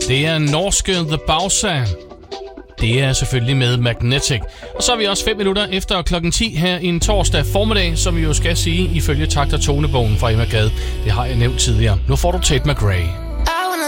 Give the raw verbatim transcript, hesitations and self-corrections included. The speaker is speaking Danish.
Det er norske The Bausa. Det er selvfølgelig med Magnetic. Og så er vi også fem minutter efter klokken ti her en torsdag formiddag, som vi jo skal sige ifølge takt- og tonebogen fra Emma Gad. Det har jeg nævnt tidligere. Nu får du Tate McRae.